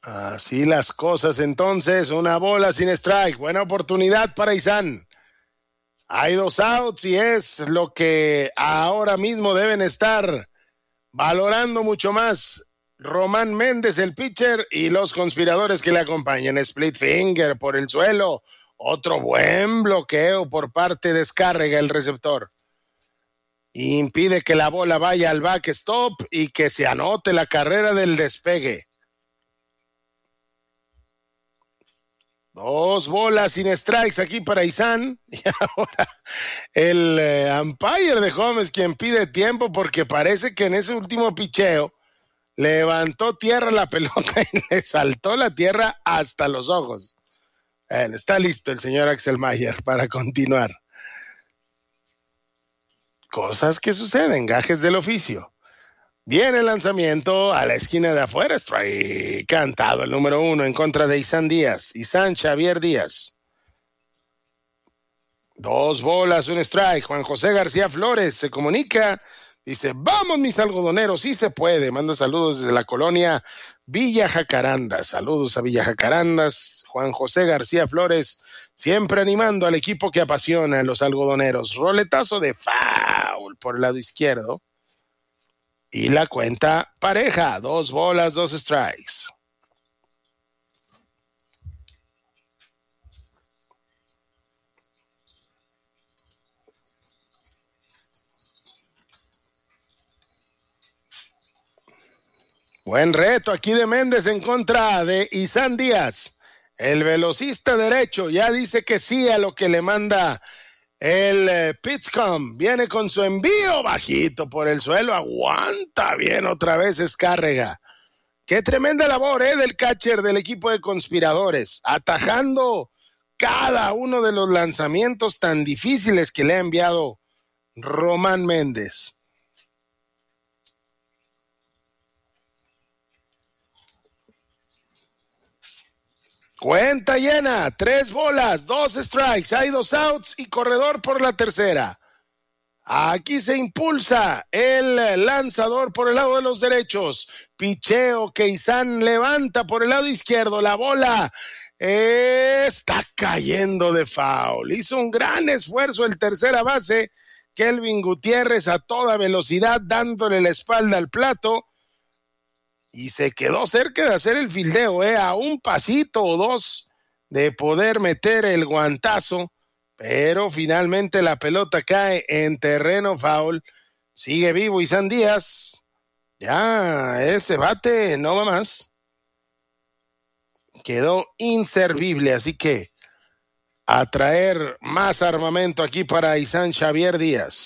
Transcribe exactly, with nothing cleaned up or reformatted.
Así las cosas entonces, una bola sin strike, buena oportunidad para Isan. Hay dos outs y es lo que ahora mismo deben estar valorando mucho más Román Méndez, el pitcher, y los conspiradores que le acompañan. Split finger por el suelo, otro buen bloqueo por parte de Descárrega, el receptor. Impide que la bola vaya al backstop y que se anote la carrera del despegue. Dos bolas sin strikes aquí para Isan. Y ahora el eh, umpire de home es quien pide tiempo porque parece que en ese último picheo levantó tierra la pelota y le saltó la tierra hasta los ojos. Bueno, está listo el señor Axel Mayer para continuar. Cosas que suceden, gajes del oficio. Viene el lanzamiento a la esquina de afuera, strike cantado el número uno en contra de Isan Díaz, Isan Xavier Díaz. Dos bolas, un strike. Juan José García Flores se comunica, dice, vamos mis algodoneros, sí se puede. Manda saludos desde la colonia Villa Jacarandas. Saludos a Villa Jacarandas. Juan José García Flores, siempre animando al equipo que apasiona a los algodoneros. Roletazo de foul por el lado izquierdo. Y la cuenta pareja, dos bolas, dos strikes. Buen reto aquí de Méndez en contra de Isan Díaz. El velocista derecho ya dice que sí a lo que le manda el eh, Pitchcom. Viene con su envío bajito por el suelo. Aguanta bien otra vez Descárrega. Qué tremenda labor eh, del catcher del equipo de conspiradores. Atajando cada uno de los lanzamientos tan difíciles que le ha enviado Román Méndez. Cuenta llena, tres bolas, dos strikes, hay dos outs y corredor por la tercera. Aquí se impulsa el lanzador por el lado de los derechos. Picheo que Isan levanta por el lado izquierdo. La bola está cayendo de foul. Hizo un gran esfuerzo el tercera base, Kelvin Gutiérrez, a toda velocidad, dándole la espalda al plato. Y se quedó cerca de hacer el fildeo, eh, a un pasito o dos de poder meter el guantazo, pero finalmente la pelota cae en terreno foul. Sigue vivo Isan Díaz. Ya, ese bate no va más. Quedó inservible, así que a traer más armamento aquí para Isan Xavier Díaz.